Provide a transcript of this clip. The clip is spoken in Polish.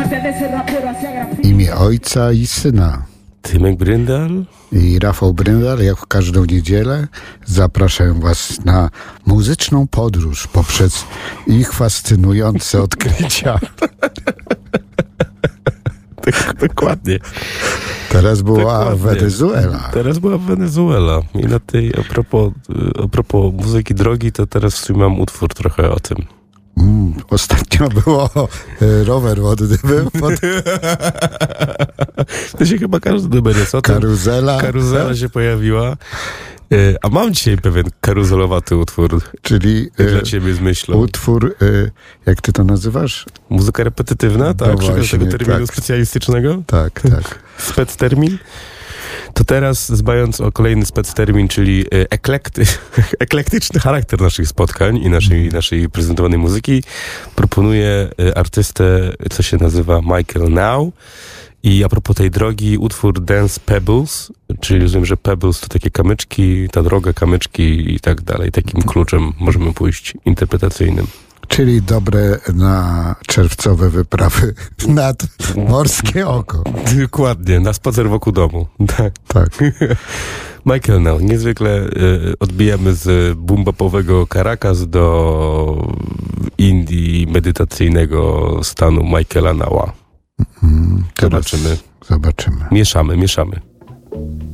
W imię Ojca i Syna. Tymek Bryndal I Rafał Bryndal, jak każdą niedzielę, zapraszają Was na muzyczną podróż poprzez ich fascynujące odkrycia. Dokładnie. Teraz była Wenezuela. Teraz była Wenezuela. I na tej, a propos muzyki drogi, to teraz w sumie mam utwór trochę o tym. Ostatnio było rower wodny. To się chyba każdy będzie, co? Karuzela się pojawiła. A mam dzisiaj pewien karuzelowaty utwór. Czyli dla ciebie z myślą. Utwór, jak ty to nazywasz? Muzyka repetytywna, tak? No właśnie, tego terminu specjalistycznego? Tak. Spectermin. To teraz, dbając o kolejny spectermin, czyli eklektyczny charakter naszych spotkań i naszej prezentowanej muzyki, proponuję artystę, co się nazywa Michael Now. I a propos tej drogi, utwór Dance Pebbles, czyli rozumiem, że Pebbles to takie kamyczki, ta droga, kamyczki i tak dalej. Takim kluczem możemy pójść interpretacyjnym. Czyli dobre na czerwcowe wyprawy nad Morskie Oko. Dokładnie, na spacer wokół domu. Tak. Michael Now. Niezwykle odbijamy z boom-bapowego Caracas do indie medytacyjnego stanu Michaela Nowa. Zobaczymy. Zobaczymy. Mieszamy.